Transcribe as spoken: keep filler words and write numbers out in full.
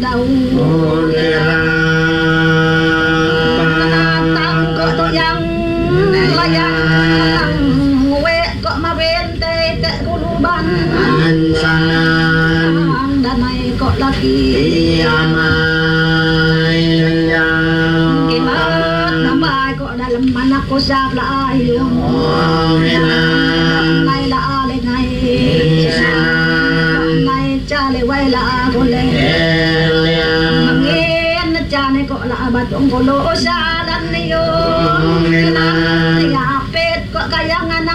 đâu tăng có tôi yang là yang quê có mà bên tây tây cô lu ban đàn này có là kỳ cái mà năm bài có đã làm mà nó có sạp là ai luôn này là lên này này cha lại quay là con lên nghe nó cha này có là bà trong có lỗ xa đắn đi vô cái năm thì à pet có cái yang